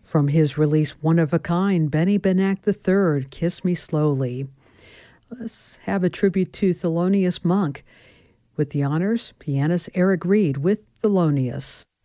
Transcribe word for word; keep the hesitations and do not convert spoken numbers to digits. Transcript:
From his release One of a Kind, Benny Benack the third, Kiss Me Slowly. Let's have a tribute to Thelonious Monk. With the honors, pianist Eric Reed with Thelonious.